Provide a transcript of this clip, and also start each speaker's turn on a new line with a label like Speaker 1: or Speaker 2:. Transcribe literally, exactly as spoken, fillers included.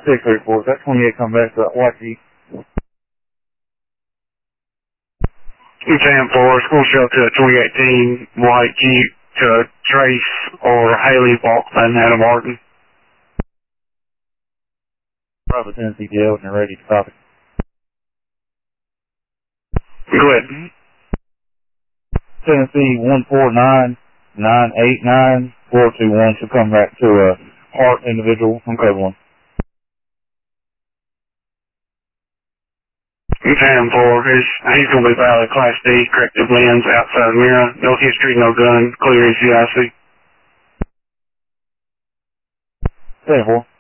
Speaker 1: six three four, that twenty-eight come back to that white Jeep.
Speaker 2: ten four, school shelter twenty eighteen, white Jeep to Trace or Haley Balkman, Adam Martin.
Speaker 1: Bravo ten C T L and you're ready to copy.
Speaker 2: Go ahead.
Speaker 1: Tennessee one four nine nine eight nine four two one should come back to a Hart individual from code one.
Speaker 2: ten four, he's, he's going to be valid Class D, corrective lens, outside mirror, no history, no gun, clear E C I C.
Speaker 1: ten four.